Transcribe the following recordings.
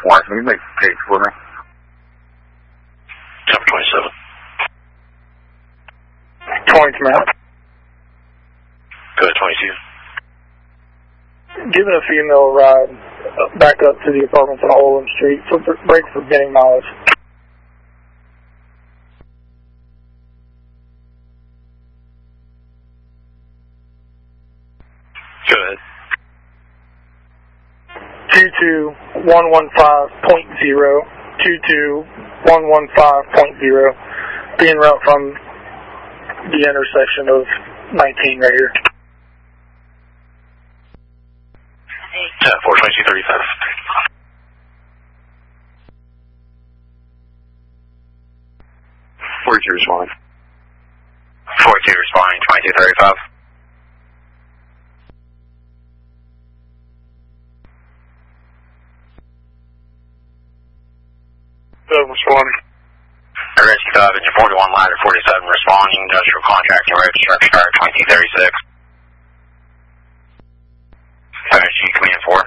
twice. Can you make a case for me? 727. 20 minutes. Go ahead, 22. Giving a female a ride back up to the apartments on Olin Street for break for getting mileage. Go ahead. 22115.0, 22115.0, being route from the intersection of 19 right here. 42235. Where'd you respond? 42 responding, 2235. Responding. Rescue 5, engine 41, ladder 47, responding, industrial contracting, road structure start 2236. Rescue command 4.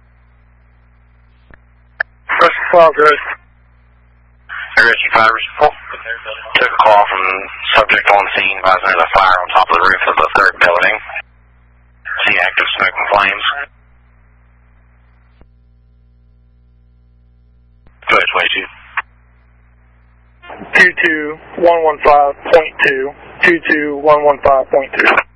Rescue 5, good. Rescue 5 took a call from subject on scene, advising there's a fire on top of the roof of the third building. See active smoke and flames. Go ahead, 22. 22115.2, 22115.2.